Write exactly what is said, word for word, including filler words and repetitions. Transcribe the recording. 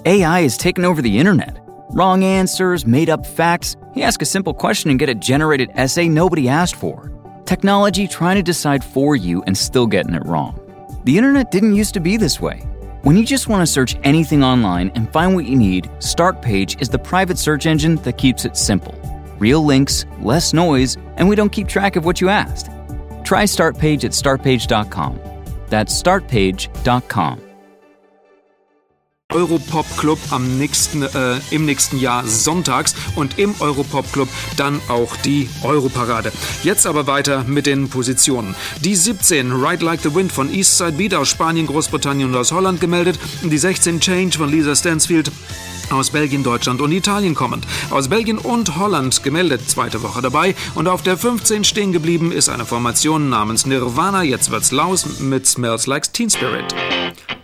A I has taken over the internet. Wrong answers, made-up facts. You ask a simple question and get a generated essay nobody asked for. Technology trying to decide for you and still getting it wrong. The internet didn't used to be this way. When you just want to search anything online and find what you need, Startpage is the private search engine that keeps it simple. Real links, less noise, and we don't keep track of what you asked. Try Startpage at startpage dot com. That's startpage dot com. Europop Club am nächsten, äh, im nächsten Jahr sonntags und im Europop Club dann auch die Europarade. Jetzt aber weiter mit den Positionen. Die siebzehn Ride Like the Wind von Eastside Beat aus Spanien, Großbritannien und aus Holland gemeldet. Die sechzehn Change von Lisa Stansfield aus Belgien, Deutschland und Italien kommend. Aus Belgien und Holland gemeldet, zweite Woche dabei. Und auf der fünfzehn stehen geblieben ist eine Formation namens Nirvana. Jetzt wird's laus mit Smells Like Teen Spirit.